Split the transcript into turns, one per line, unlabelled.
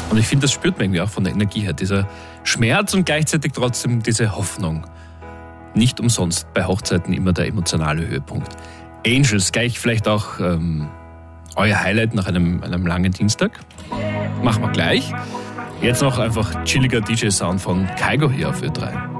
Und ich finde, das spürt man irgendwie auch von der Energie her. Dieser Schmerz und gleichzeitig trotzdem diese Hoffnung. Nicht umsonst bei Hochzeiten immer der emotionale Höhepunkt. Angels, gleich vielleicht auch euer Highlight nach einem langen Dienstag. Machen wir gleich. Jetzt noch einfach chilliger DJ-Sound von Kygo hier auf Ö3.